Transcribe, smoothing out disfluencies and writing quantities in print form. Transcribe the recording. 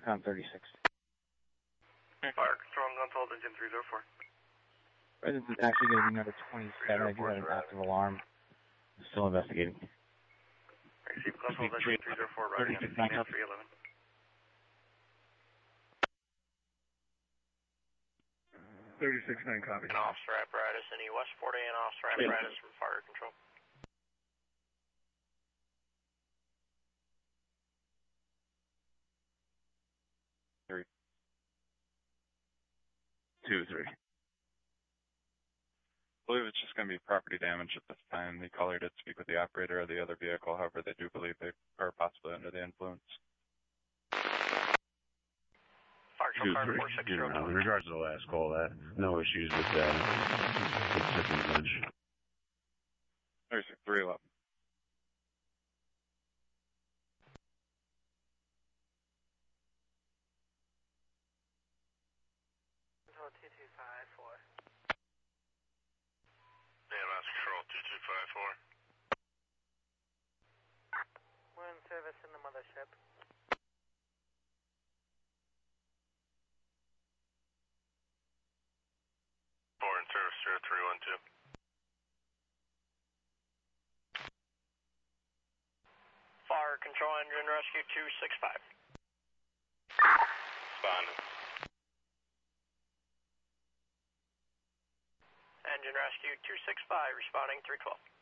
Pound 36. Fire control, Guntold, engine 304. Residence is actually going to be number 27. I do have an active alarm. I'm still investigating. Receive Guntold, engine 304, riding on 311. 36-9 copy. An officer apparatus in West 40 and officer apparatus from fire control. Three. 2-3. I believe it's just going to be property damage at this time. The caller did speak with the operator of the other vehicle. However, they do believe they are possibly under the influence. Fire control, car 46 in regards to the last call, no issues with that. There's 311. Control 2254. AMS control 2254. We're in service in the mothership. In service 0312. Fire control, engine rescue 265. Responding. Engine rescue 265, responding 312.